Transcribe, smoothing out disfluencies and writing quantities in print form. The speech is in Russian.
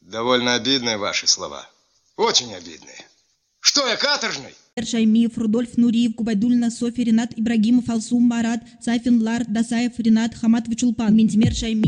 Довольно обидные ваши слова. Очень обидные. Что, я каторжный? Шаймиев, Рудольф Нуриев, Губайдульна, Софья, Ренат Ибрагимов, Алсум, Марат, Сайфин, Лар, Дасаев, Ренат, Хаматович Улпан, Минтимер Шаймиев.